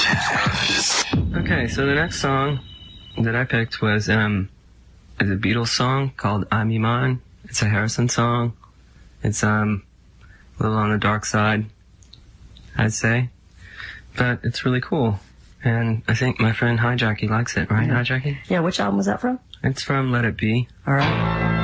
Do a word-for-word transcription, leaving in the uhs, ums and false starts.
Okay, so the next song that I picked was um, is a Beatles song called I'm Iman. It's a Harrison song. It's um, a little on the dark side, I'd say. But it's really cool. And I think my friend Hi Jackie likes it, right, Yeah. Hi Jackie? Yeah, which album was that from? It's from Let It Be. All right.